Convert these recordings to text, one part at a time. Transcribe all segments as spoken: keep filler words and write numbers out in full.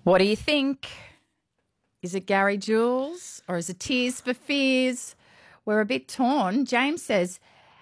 What do you think? Is it Gary Jules or is it Tears for Fears? We're a bit torn. James says,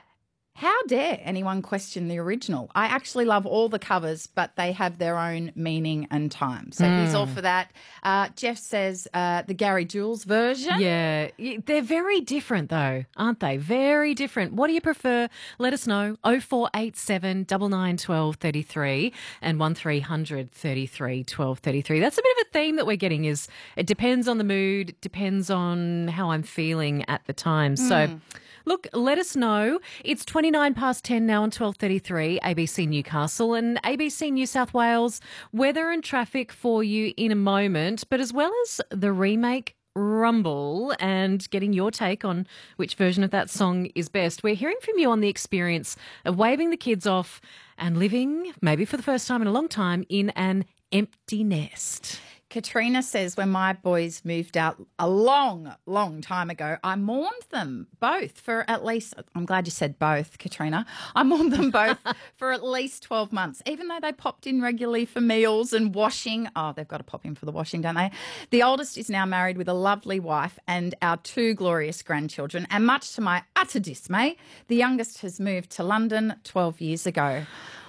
how dare anyone question the original? I actually love all the covers, but they have their own meaning and time. So Mm. he's all for that. Uh, Jeff says uh, the Gary Jules version. Yeah, y- they're very different though, aren't they? Very different. What do you prefer? Let us know. oh four eight seven, nine nine, one two three three and one three hundred, thirty-three, twelve thirty-three. That's a bit of a theme that we're getting is it depends on the mood, depends on how I'm feeling at the time. So look, let us know. It's twenty-nine past ten now on twelve thirty-three, A B C Newcastle and A B C New South Wales. Weather and traffic for you in a moment, but as well as the remake Rumble and getting your take on which version of that song is best. We're hearing from you on the experience of waving the kids off and living, maybe for the first time in a long time, in an empty nest. Katrina says, when my boys moved out a long, long time ago, I mourned them both for at least, I'm glad you said both, Katrina. I mourned them both for at least twelve months, even though they popped in regularly for meals and washing. Oh, they've got to pop in for the washing, don't they? The oldest is now married with a lovely wife and our two glorious grandchildren. And much to my utter dismay, the youngest has moved to London twelve years ago.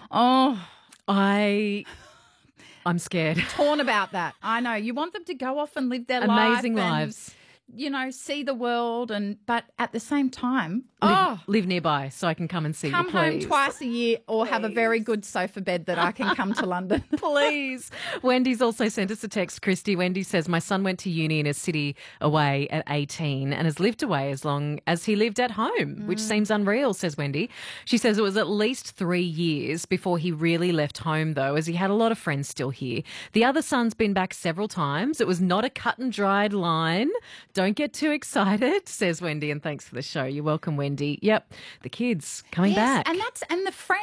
Oh, I... I'm scared. Torn about that. I know. You want them to go off and live their Amazing life and, lives. you know, see the world, and but at the same time, Live, oh, live nearby so I can come and see come you, home please. twice a year or have a very good sofa bed that I can come to London. Please. Wendy's also sent us a text, Christy. Wendy says, my son went to uni in a city away at eighteen and has lived away as long as he lived at home, mm. which seems unreal, says Wendy. She says it was at least three years before he really left home, though, as he had a lot of friends still here. The other son's been back several times. It was not a cut and dried line. Don't get too excited, says Wendy, and thanks for the show. You're welcome, Wendy. Yep, the kids coming Yes, back. and that's and the friends.